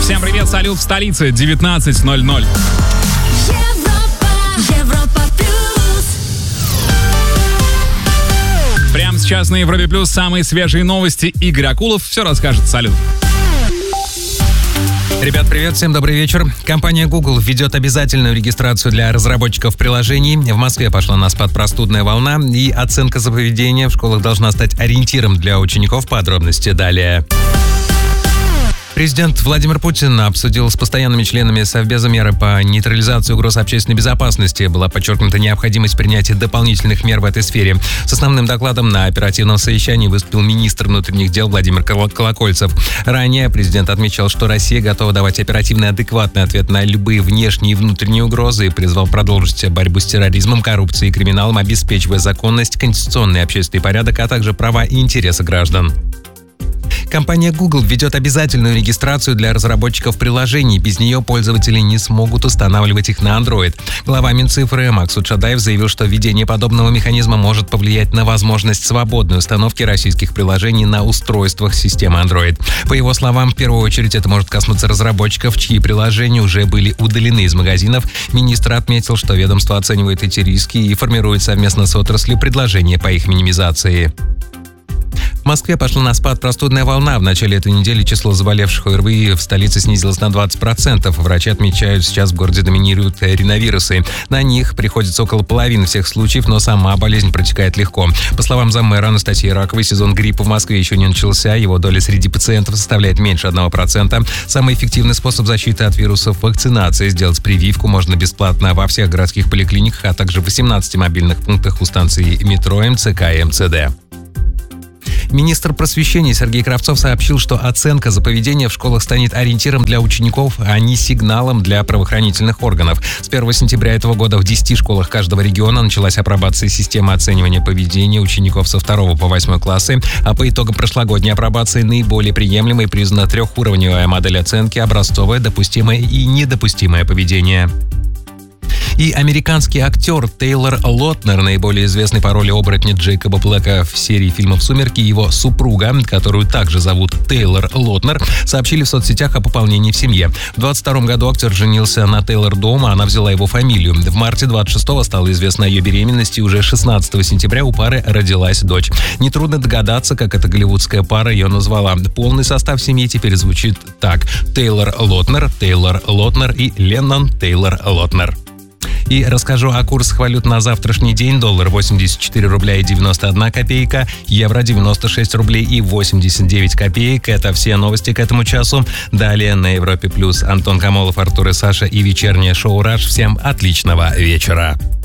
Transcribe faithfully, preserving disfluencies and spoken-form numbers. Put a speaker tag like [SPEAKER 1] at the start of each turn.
[SPEAKER 1] Всем привет, салют в столице, девятнадцать ноль ноль.
[SPEAKER 2] Европа, Европа плюс.
[SPEAKER 1] Прямо сейчас на Европе Плюс самые свежие новости. Игорь Акулов все расскажет. Салют.
[SPEAKER 3] Ребят, привет, всем добрый вечер. Компания Google введет обязательную регистрацию для разработчиков приложений. В Москве пошла на спад простудная волна, и оценка за поведение в школах должна стать ориентиром для учеников. Подробности далее. Президент Владимир Путин обсудил с постоянными членами Совбеза меры по нейтрализации угроз общественной безопасности. Была подчеркнута необходимость принятия дополнительных мер в этой сфере. С основным докладом на оперативном совещании выступил министр внутренних дел Владимир Колокольцев. Ранее президент отмечал, что Россия готова давать оперативный и адекватный ответ на любые внешние и внутренние угрозы и призвал продолжить борьбу с терроризмом, коррупцией и криминалом, обеспечивая законность, конституционный и общественный порядок, а также права и интересы граждан. Компания Google введет обязательную регистрацию для разработчиков приложений. Без нее пользователи не смогут устанавливать их на Android. Глава Минцифры Максут Шадаев заявил, что введение подобного механизма может повлиять на возможность свободной установки российских приложений на устройствах системы Android. По его словам, в первую очередь это может коснуться разработчиков, чьи приложения уже были удалены из магазинов. Министр отметил, что ведомство оценивает эти риски и формирует совместно с отраслью предложения по их минимизации. В Москве пошла на спад простудная волна. В начале этой недели число заболевших ОРВИ в столице снизилось на двадцать процентов. Врачи отмечают, сейчас в городе доминируют риновирусы. На них приходится около половины всех случаев, но сама болезнь протекает легко. По словам заммэра Анастасии Раковой, сезон гриппа в Москве еще не начался. Его доля среди пациентов составляет меньше одного процента. Самый эффективный способ защиты от вирусов – вакцинация. Сделать прививку можно бесплатно во всех городских поликлиниках, а также в восемнадцати мобильных пунктах у станций метро, МЦК и МЦД. Министр просвещения Сергей Кравцов сообщил, что оценка за поведение в школах станет ориентиром для учеников, а не сигналом для правоохранительных органов. С первого сентября этого года в десяти школах каждого региона началась апробация системы оценивания поведения учеников со второго по восьмой классы, а по итогам прошлогодней апробации наиболее приемлемой признана трехуровневая модель оценки: образцовое, допустимое и недопустимое поведение. И американский актер Тейлор Лотнер, наиболее известный по роли оборотня Джейкоба Блэка в серии фильмов «Сумерки», его супруга, которую также зовут Тейлор Лотнер, сообщили в соцсетях о пополнении в семье. В двадцать втором году актер женился на Тейлор дома, она взяла его фамилию. В марте двадцать шестого стало известно о ее беременности, и уже шестнадцатого сентября у пары родилась дочь. Нетрудно догадаться, как эта голливудская пара ее назвала. Полный состав семьи теперь звучит так: Тейлор Лотнер, Тейлор Лотнер и Леннон Тейлор Лотнер. И расскажу о курсах валют на завтрашний день. Доллар восемьдесят четыре рубля и девяносто одна копейка, евро девяносто шесть рублей и восемьдесят девять копеек. Это все новости к этому часу. Далее на Европе Плюс Антон Камолов, Артур и Саша и вечернее шоу «Раш». Всем отличного вечера.